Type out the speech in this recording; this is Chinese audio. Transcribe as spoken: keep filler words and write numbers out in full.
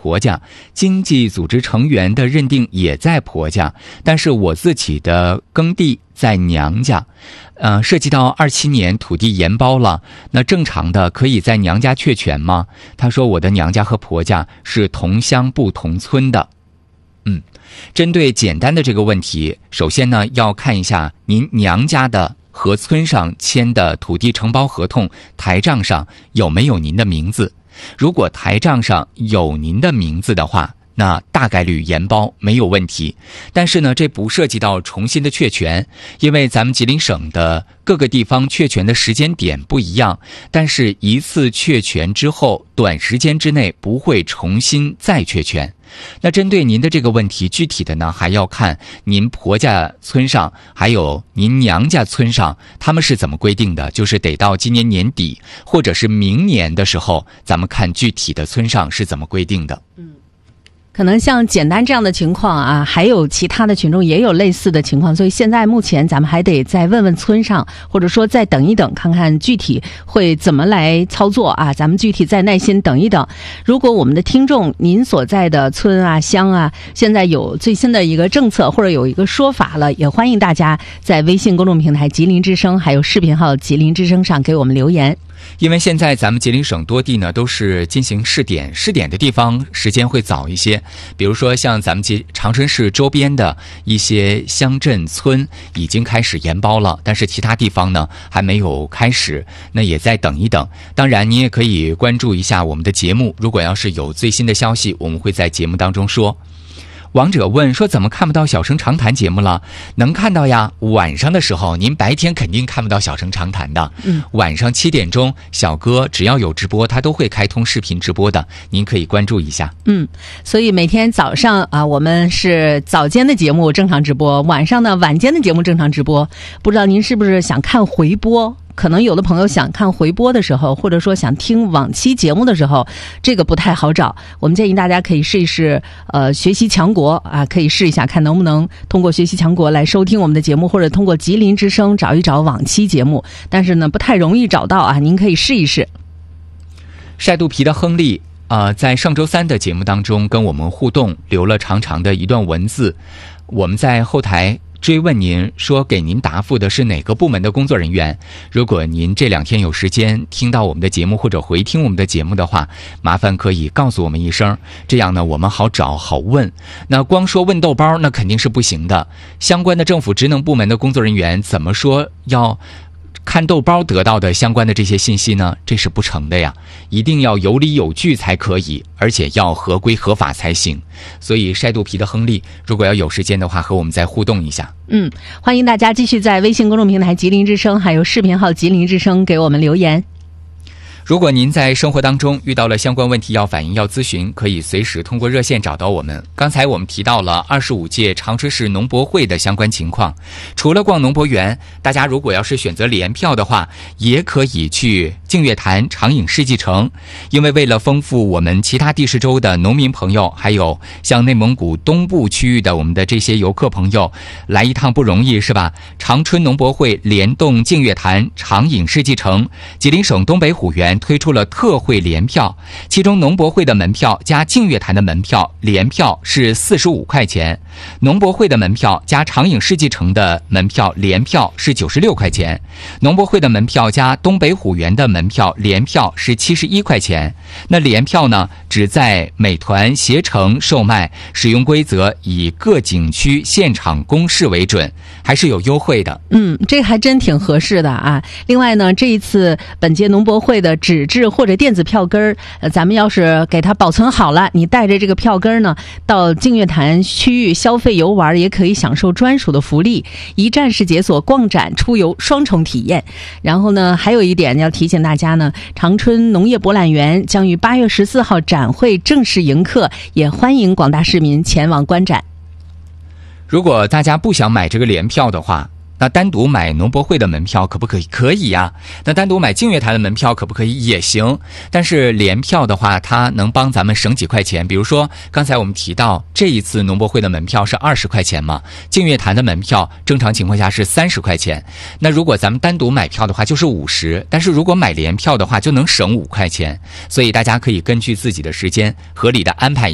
婆家，经济组织成员的认定也在婆家，但是我自己的耕地在娘家，呃，涉及到二七年土地延包了，那正常的可以在娘家确权吗？他说我的娘家和婆家是同乡不同村的。嗯，针对简单的这个问题，首先呢要看一下您娘家的和村上签的土地承包合同台账上有没有您的名字。如果台账上有您的名字的话，那大概率延包没有问题。但是呢，这不涉及到重新的确权，因为咱们吉林省的各个地方确权的时间点不一样，但是一次确权之后，短时间之内不会重新再确权。那针对您的这个问题，具体的呢还要看您婆家村上还有您娘家村上他们是怎么规定的，就是得到今年年底或者是明年的时候，咱们看具体的村上是怎么规定的。 嗯，可能像简单这样的情况啊，还有其他的群众也有类似的情况，所以现在目前咱们还得再问问村上，或者说再等一等，看看具体会怎么来操作啊，咱们具体再耐心等一等。如果我们的听众您所在的村啊乡啊现在有最新的一个政策或者有一个说法了，也欢迎大家在微信公众平台吉林之声还有视频号吉林之声上给我们留言。 因为现在咱们吉林省多地呢都是进行试点，试点的地方时间会早一些，比如说像咱们吉长春市周边的一些乡镇村已经开始延包了，但是其他地方呢还没有开始，那也再等一等。当然你也可以关注一下我们的节目，如果要是有最新的消息，我们会在节目当中说。王者问说怎么看不到小声长谈节目了？能看到呀，晚上的时候，您白天肯定看不到小声长谈的。嗯，晚上七点钟，小哥只要有直播，他都会开通视频直播的，您可以关注一下。 嗯，所以每天早上啊，我们是早间的节目正常直播，晚上呢晚间的节目正常直播。不知道您是不是想看回播？可能有的朋友想看回播的时候，或者说想听往期节目的时候，这个不太好找。我们建议大家可以试一试，呃，学习强国啊，可以试一下看能不能通过学习强国来收听我们的节目，或者通过吉林之声找一找往期节目。但是呢，不太容易找到啊，您可以试一试。 晒肚皮的亨利啊、呃，在上周三的节目当中跟我们互动，留了长长的一段文字，我们在后台追问您说给您答复的是哪个部门的工作人员。如果您这两天有时间听到我们的节目或者回听我们的节目的话，麻烦可以告诉我们一声，这样呢我们好找好问。那光说问豆包那肯定是不行的，相关的政府职能部门的工作人员怎么说要看豆包得到的相关的这些信息呢？这是不成的呀，一定要有理有据才可以，而且要合规合法才行。所以晒肚皮的亨利，如果要有时间的话，和我们再互动一下。 嗯，欢迎大家继续在微信公众平台吉林之声还有视频号吉林之声给我们留言。 如果您在生活当中遇到了相关问题要反映要咨询，可以随时通过热线找到我们。刚才我们提到了二十五届长春市农博会的相关情况，除了逛农博园，大家如果要是选择联票的话，也可以去净月潭长影世纪城，因为为了丰富我们其他地市州的农民朋友，还有像内蒙古东部区域的我们的这些游客朋友来一趟不容易是吧？长春农博会联动净月潭长影世纪城，吉林省东北虎园推出了特惠联票，其中农博会的门票加净月潭的门票联票是四十五块钱，农博会的门票加长影世纪城的门票联票是九十六块钱，农博会的门票加东北虎园的门票联票是七十一块钱。那联票呢，只在美团携程售卖，使用规则以各景区现场公示为准，还是有优惠的。 嗯，这还真挺合适的啊。另外呢，这一次本届农博会的纸质或者电子票根儿，呃，咱们要是给它保存好了，你带着这个票根儿呢，到净月潭区域消费游玩，也可以享受专属的福利，一站式解锁、逛展、出游双重体验。然后呢，还有一点要提醒大家呢，长春农业博览园将于八月十四号展会正式迎客，也欢迎广大市民前往观展。 如果大家不想买这个联票的话，那单独买农博会的门票可不可以？可以呀、啊。那单独买净月潭的门票可不可以？也行。但是联票的话，它能帮咱们省几块钱。比如说，刚才我们提到这一次农博会的门票是二十块钱嘛，净月潭的门票正常情况下是三十块钱。那如果咱们单独买票的话就是五十，但是如果买联票的话就能省五块钱。所以大家可以根据自己的时间合理的安排